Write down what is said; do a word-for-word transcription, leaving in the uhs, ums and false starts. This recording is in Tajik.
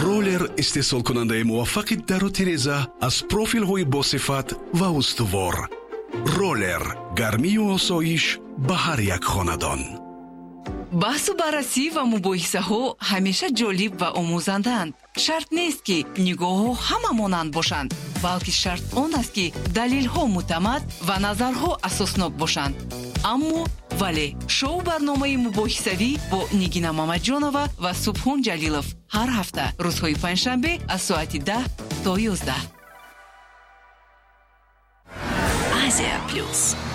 роллер истеҳсол кунандаи муваффақи дару тиреза аз профилҳои босифат ва устувор. роллер гармию осоиш ба ҳар як хонадон. баҳсу баррасӣ ва мубоҳисаҳо ҳамеша ҷолиб ва омӯзанданд. шарт нест ки нигоҳҳо ҳама монанд бошанд, балки шарт он аст ки далелҳо муътамад ва назарҳо асоснок бошанд. аммо вале шоу барномаи мубоҳисавӣ бо Нигина Мамаҷонова ва Субҳон Ҷалилов ҳар ҳафта рӯзҳои панҷшанбе аз соати даҳ то ёздаҳ. Азия плюс.